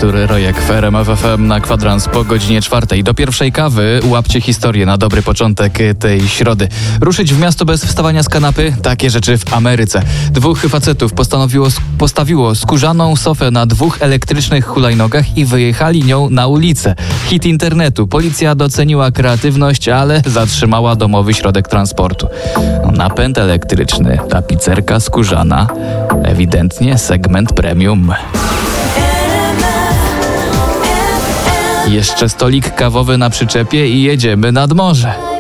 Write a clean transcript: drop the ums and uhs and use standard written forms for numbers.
Artur Rojek w RMF FM na kwadrans po godzinie 4. Do pierwszej kawy łapcie historię na dobry początek tej środy. Ruszyć w miasto bez wstawania z kanapy? Takie rzeczy w Ameryce. 2 facetów postawiło skórzaną sofę na 2 elektrycznych hulajnogach i wyjechali nią na ulicę. Hit internetu. Policja doceniła kreatywność, ale zatrzymała domowy środek transportu. Napęd elektryczny, tapicerka skórzana. Ewidentnie segment premium. Jeszcze stolik kawowy na przyczepie i jedziemy nad morze.